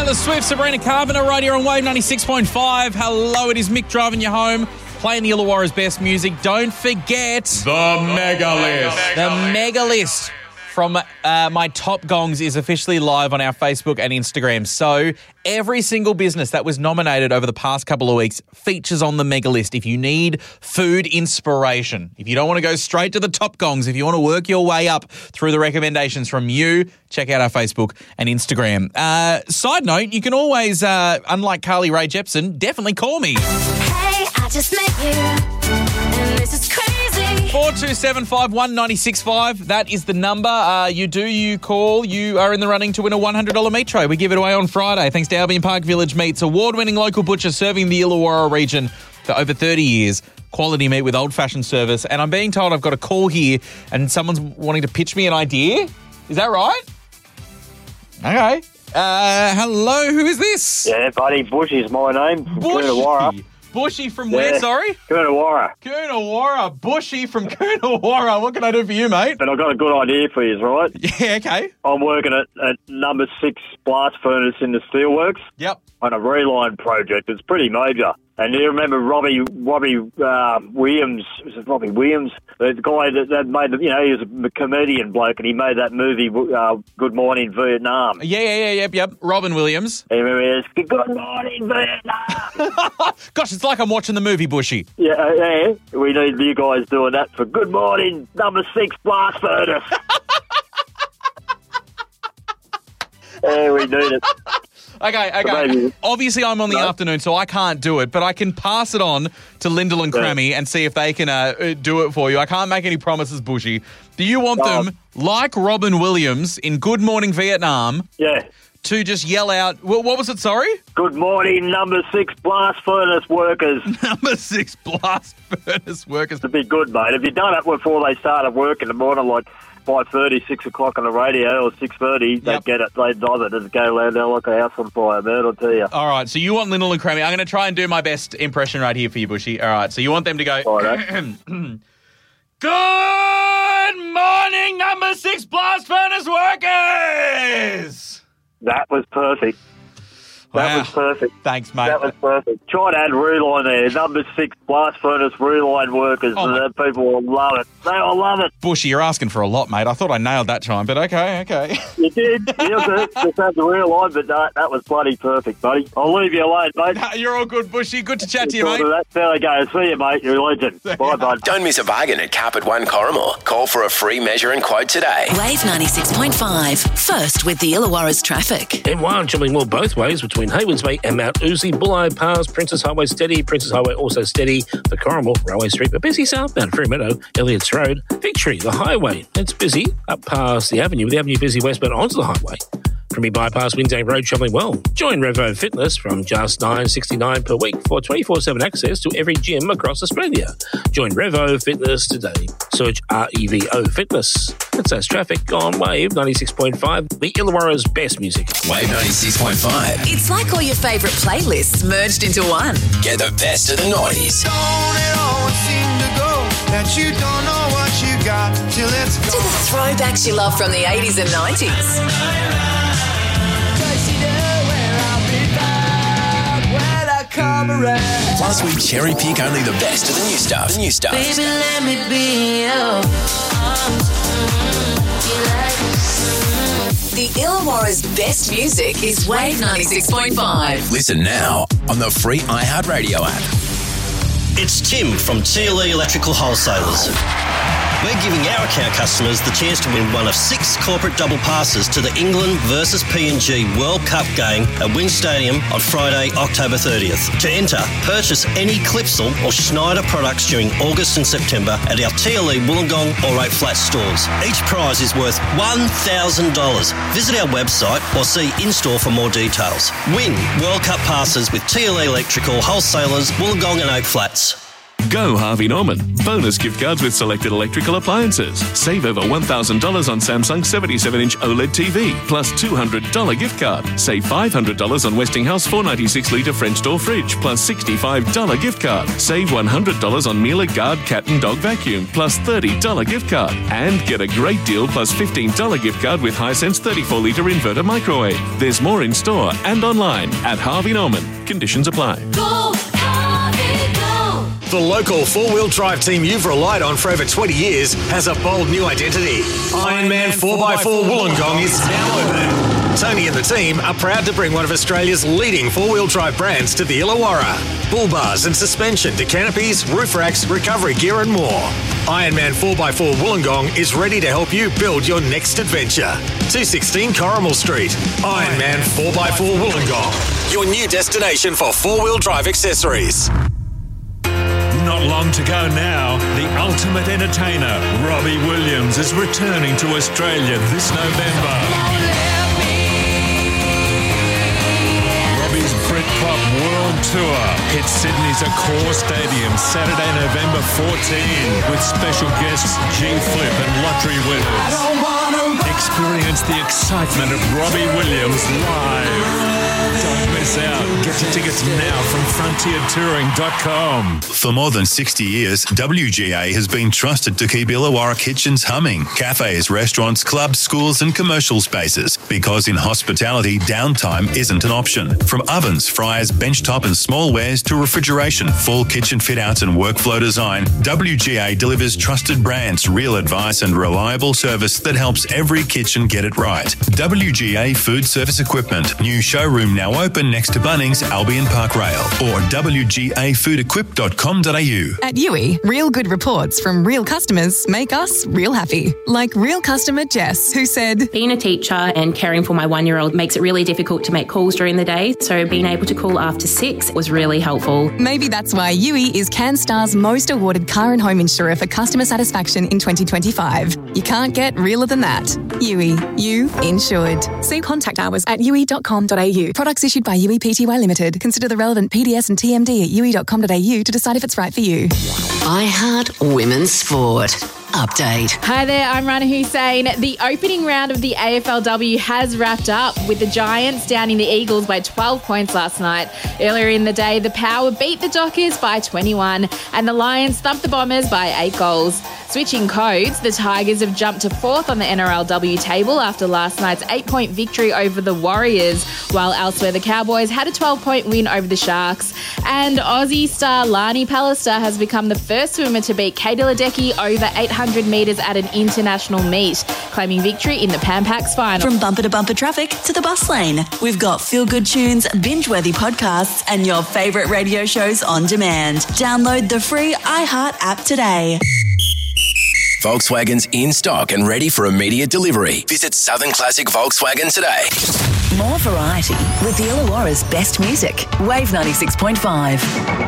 Taylor Swift, Sabrina Carpenter, right here on Wave 96.5. Hello, it is Mick driving you home, playing the Illawarra's best music. Don't forget The Mega List. the Mega List from my Top Gongs is officially live on our Facebook and Instagram. So every single business that was nominated over the past couple of weeks features on the Mega List. If you need food inspiration, if you don't want to go straight to the Top Gongs, if you want to work your way up through the recommendations from you, check out our Facebook and Instagram. Side note, you can always, unlike Carly Rae Jepsen, definitely call me. Hey, I just met you, and this is crazy. 42751965. That is the number. You call. You are in the running to win a $100 meat tray. We give it away on Friday. Thanks to Albion Park Village Meats, award-winning local butcher serving the Illawarra region for over 30 years. Quality meat with old-fashioned service. And I'm being told I've got a call here and someone's wanting to pitch me an idea. Is that right? Okay. Hello, who is this? Yeah, buddy, Bushy's my name. From Coonawarra. Bushy from where, sorry? Coonawarra. Coonawarra. Bushy from Coonawarra. What can I do for you, mate? But I've got a good idea for you, right? Yeah, okay. I'm working at number 6 blast furnace in the steelworks Yep. on a reline project. It's pretty major. And you remember Robbie Williams? Was it Robbie Williams? The guy that made the, he was a comedian bloke and he made that movie, Good Morning Vietnam. Yep. Robin Williams. You remember this? Good Morning Vietnam. Gosh, it's like I'm watching the movie, Bushy. Yeah. We need you guys doing that for Good Morning number 6 blast furnace. Yeah, we need it. Okay. Obviously, I'm on the afternoon, so I can't do it, but I can pass it on to Lyndall and Crammy and see if they can do it for you. I can't make any promises, Bushy. Do you want them, like Robin Williams in Good Morning Vietnam, to just yell out, what was it, sorry? Good morning, number 6 blast furnace workers. Number 6 blast furnace workers. To be good, mate. If you'd done it before they started work in the morning, like 5:30, 6 o'clock on the radio, or 6:30, they'd get it. They'd love it. It'd go loud there like a house on fire, man, I'll tell you. All right, so you want Lyndall and Crammy. I'm going to try and do my best impression right here for you, Bushy. All right, so you want them to go... Good morning, number 6 blast furnace workers! That was perfect. That was perfect. Thanks, mate. That was perfect. Try to add reline there. Number 6 blast furnace reline workers. People will love it. They will love it. Bushy, you're asking for a lot, mate. I thought I nailed that time, but okay. You did. Just had the reline, but that was bloody perfect, buddy. I'll leave you alone, mate. You're all good, Bushy. Good to chat to you, mate. There we go. See you, mate. You're a legend. Bye, bud. Don't miss a bargain at Carpet One Corrimore. Call for a free measure and quote today. Wave 96.5. First with the Illawarra's traffic. M1 jumping more both ways between Hayward's Bay and Mount Uzi. Bulleye Pass, Princess Highway steady. Princess Highway also steady. The Corrimore, Railway Street, but busy southbound. Freemeadow, Elliott's Road. Victory, the highway. It's busy up past the avenue, with the avenue busy westbound onto the highway. From me bypass Windsor Road travelling well. Join Revo Fitness from just $9.69 per week for 24/7 access to every gym across Australia. Join Revo Fitness today. Search REVO Fitness. It says traffic on Wave 96.5, the Illawarra's best music. Wave 96.5. It's like all your favourite playlists merged into one. Get the best of the noughties. Don't it always seem to go that you don't know what you got till it's To gone. the throwbacks you love from the 80s and 90s. Plus, we cherry pick only the best of the new stuff. Baby, let me be your The Illawarra's best music is Wave 96.5. Listen now on the free iHeartRadio app. It's Tim from TLE Electrical Wholesalers. We're giving our account customers the chance to win one of 6 corporate double passes to the England versus PNG World Cup game at Wynn Stadium on Friday, October 30th. To enter, purchase any Clipsal or Schneider products during August and September at our TLE Wollongong or 8 Flats stores. Each prize is worth $1,000. Visit our website or see in-store for more details. Win World Cup passes with TLE Electrical Wholesalers, Wollongong and 8 Flats. Go Harvey Norman. Bonus gift cards with selected electrical appliances. Save over $1,000 on Samsung 77-inch OLED TV, plus $200 gift card. Save $500 on Westinghouse 496-litre French door fridge, plus $65 gift card. Save $100 on Miele Guard cat and dog vacuum, plus $30 gift card. And get a great deal plus $15 gift card with Hisense 34-litre inverter microwave. There's more in store and online at Harvey Norman. Conditions apply. Go, Harvey, go. The local four-wheel drive team you've relied on for over 20 years has a bold new identity. Ironman 4x4 Wollongong is now open. Tony and the team are proud to bring one of Australia's leading four-wheel drive brands to the Illawarra. Bull bars and suspension to canopies, roof racks, recovery gear and more. Ironman 4x4 Wollongong is ready to help you build your next adventure. 216 Corrimal Street. Ironman 4x4 Wollongong. Your new destination for four-wheel drive accessories. Not long to go now. The ultimate entertainer, Robbie Williams, is returning to Australia this November. Robbie's Britpop World Tour hits Sydney's Accor Stadium Saturday, November 14 with special guests G-Flip and lottery winners. Experience the excitement of Robbie Williams live. Don't miss out. Get your tickets now from frontiertouring.com. For more than 60 years, WGA has been trusted to keep Illawarra kitchens humming. Cafes, restaurants, clubs, schools and commercial spaces. Because in hospitality, downtime isn't an option. From ovens, fryers, benchtop and small wares to refrigeration, full kitchen fit-outs and workflow design, WGA delivers trusted brands, real advice and reliable service that helps every kitchen get it right. WGA Food Service Equipment. New showroom now open next to Bunnings, Albion Park Rail, or wgafoodequip.com.au. At Yui, real good reports from real customers make us real happy. Like real customer Jess, who said, being a teacher and caring for my 1-year-old makes it really difficult to make calls during the day, so being able to call after 6 was really helpful. Maybe that's why Yui is CanStar's most awarded car and home insurer for customer satisfaction in 2025. You can't get realer than that. Yui, you insured. See contact hours at yui.com.au. Products issued by Yui Pty Limited. Consider the relevant PDS and TMD at yui.com.au to decide if it's right for you. iHeart Women's Sport. Update. Hi there, I'm Rana Hussein. The opening round of the AFLW has wrapped up with the Giants downing the Eagles by 12 points last night. Earlier in the day, the Power beat the Dockers by 21 and the Lions thumped the Bombers by 8 goals. Switching codes, the Tigers have jumped to 4th on the NRLW table after last night's 8-point victory over the Warriors, while elsewhere the Cowboys had a 12-point win over the Sharks. And Aussie star Lani Pallister has become the first swimmer to beat Katie Ledecky over 800 metres at an international meet, claiming victory in the Pan Pacs final. From bumper to bumper traffic to the bus lane, we've got feel-good tunes, binge-worthy podcasts and your favourite radio shows on demand. Download the free iHeart app today. Volkswagen's in stock and ready for immediate delivery. Visit Southern Classic Volkswagen today. More variety with the Illawarra's best music. Wave 96.5.